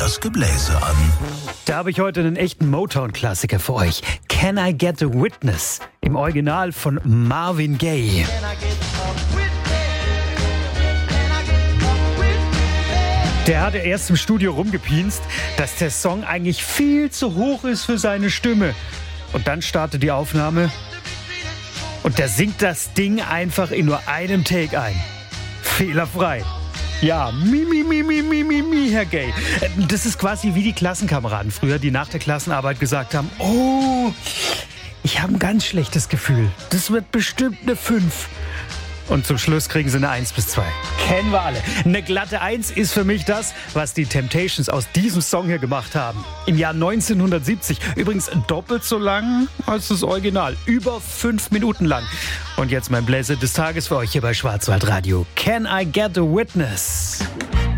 das Gebläse an. Da habe ich heute einen echten Motown-Klassiker für euch. Can I Get a Witness? Im Original von Marvin Gaye. Der hatte erst im Studio rumgepienst, dass der Song eigentlich viel zu hoch ist für seine Stimme. Und dann startet die Aufnahme und der singt das Ding einfach in nur einem Take ein. Fehlerfrei. Ja, Herr Gaye. Das ist quasi wie die Klassenkameraden früher, die nach der Klassenarbeit gesagt haben, oh, ich habe ein ganz schlechtes Gefühl. Das wird bestimmt eine 5. Und zum Schluss kriegen sie eine 1 bis 2. Kennen wir alle. Eine glatte 1 ist für mich das, was die Temptations aus diesem Song hier gemacht haben. Im Jahr 1970. Übrigens doppelt so lang als das Original. Über 5 Minuten lang. Und jetzt mein Bläser des Tages für euch hier bei Schwarzwaldradio. Can I Get a Witness?